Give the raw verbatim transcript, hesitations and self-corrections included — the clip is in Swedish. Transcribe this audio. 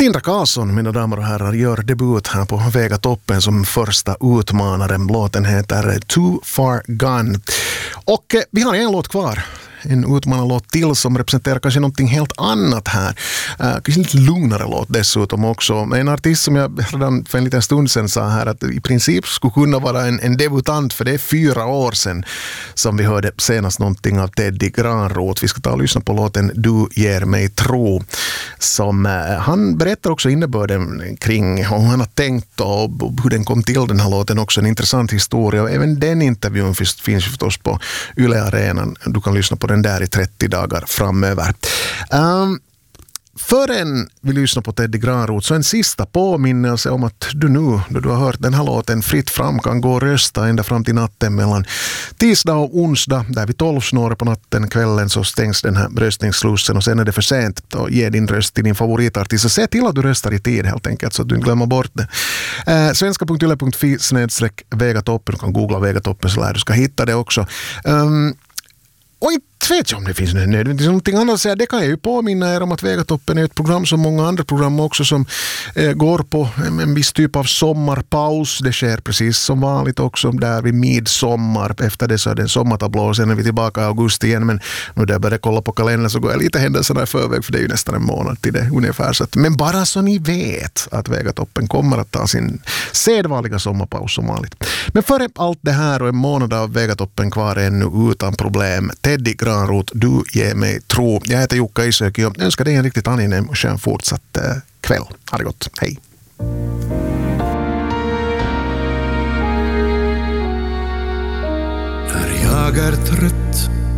Tindra Karlsson, mina damer och herrar, gör debut här på Vega toppen som första utmanaren. Låten heter Too Far Gone. Och eh, vi har en låt kvar. En utmanarlåt till som representerar kanske någonting helt annat här. Uh, kanske lite lugnare låt dessutom också. En artist som jag redan för en liten stund sedan sa här att i princip skulle kunna vara en, en debutant, för det är fyra år sedan som vi hörde senast någonting av Teddy Granroth. Vi ska ta och lyssna på låten Du ger mig tro. Som, uh, han berättar också innebörden kring hur han har tänkt och hur den kom till, den här låten. Också en intressant historia. Och även den intervjun finns, finns förstås på Yle Arenan. Du kan lyssna på den där i trettio dagar framöver. Um, Förrän vi lyssnar på Teddy Granroth så en sista påminnelse om att du nu, då du har hört den här låten fritt fram, kan gå och rösta ända fram till natten mellan tisdag och onsdag. Där vid tolv snåret på natten, kvällen, så stängs den här röstningsslussen och sen är det för sent att ge din röst till din favoritartist. Så se till att du röstar i tid helt enkelt så att du inte glömmer bort det. Eh, svenska punkt yle punkt fi snedstreck Vegatoppen. Du kan googla Vegatoppen så lär du ska hitta det också. Um, Och inte vet jag om det finns nödvändigt någonting annat att säga. Det kan jag ju påminna er om att Vegatoppen är ett program som många andra program också som eh, går på en, en viss typ av sommarpaus. Det sker precis som vanligt också där vid midsommar. Efter det så är det en sommartablå och sen är vi tillbaka i augusti igen. Men nu där jag börjar kolla på kalendern så går jag lite händelserna i förväg, för det är ju nästan en månad till det ungefär. Så att, men bara så ni vet att Vegatoppen kommer att ta sin sedvanliga sommarpaus som vanligt. Men före allt det här och en månad av Vegatoppen kvar ännu utan problem. Teddy Granroth, Du ger mig tro. Jag heter Jukka Isöki och önskar dig en riktigt angenäm och skön fortsatt eh, kväll. Ha det gott. Hej. När jag är trött